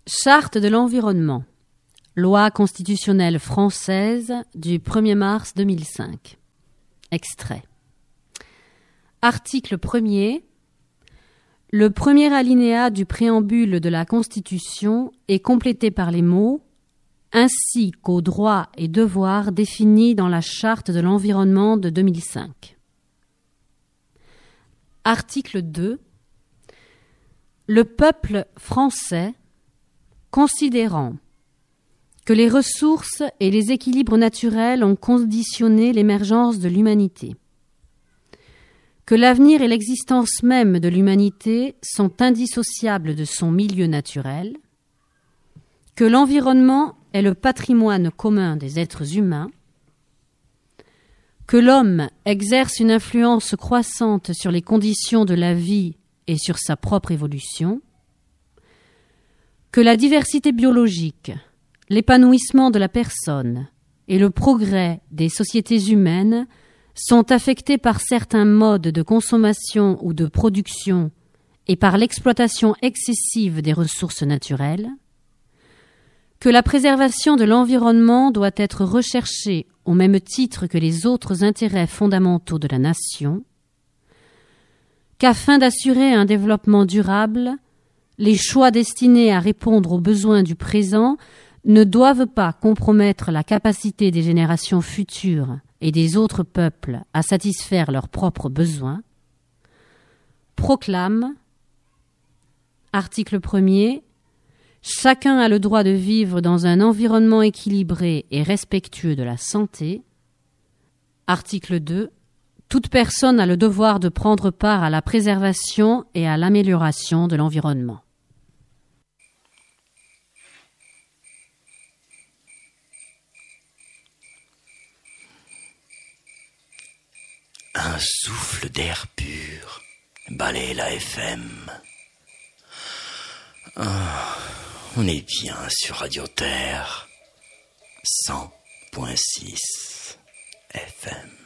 Charte de l'environnement. Loi constitutionnelle française du 1er mars 2005. Extrait. Article 1er. Le premier alinéa du préambule de la Constitution est complété par les mots « ainsi qu'aux droits et devoirs définis dans la Charte de l'environnement de 2005 ». Article 2. Le peuple français, considérant que les ressources et les équilibres naturels ont conditionné l'émergence de l'humanité, que l'avenir et l'existence même de l'humanité sont indissociables de son milieu naturel, que l'environnement est le patrimoine commun des êtres humains, que l'homme exerce une influence croissante sur les conditions de la vie et sur sa propre évolution, que la diversité biologique, l'épanouissement de la personne et le progrès des sociétés humaines sont affectés par certains modes de consommation ou de production et par l'exploitation excessive des ressources naturelles, que la préservation de l'environnement doit être recherchée au même titre que les autres intérêts fondamentaux de la nation, qu'afin d'assurer un développement durable, les choix destinés à répondre aux besoins du présent ne doivent pas compromettre la capacité des générations futures et des autres peuples à satisfaire leurs propres besoins, proclame, article 1er, chacun a le droit de vivre dans un environnement équilibré et respectueux de la santé. Article 2, toute personne a le devoir de prendre part à la préservation et à l'amélioration de l'environnement. Un souffle d'air pur balaye la FM. On est bien sur Radio Terre 100.6 FM.